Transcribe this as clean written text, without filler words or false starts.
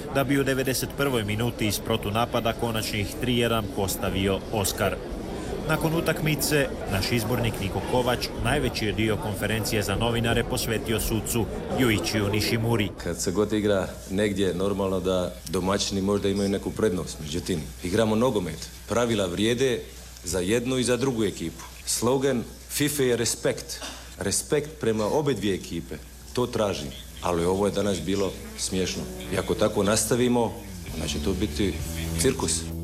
da bi u 91. minuti iz protunapada konačnih 3-1 postavio Oskar. Nakon utakmice, naš izbornik Niko Kovač najveći je dio konferencije za novinare posvetio sucu Yuichiju Nishimuri. Kad se god igra negdje, normalno da domaćini možda imaju neku prednost. Međutim, igramo nogomet. Pravila vrijede za jednu i za drugu ekipu. Slogan FIFA je respekt. Respekt prema obe dvije ekipe. To traži. Ali ovo je danas bilo smiješno. I ako tako nastavimo, onda će to biti cirkus.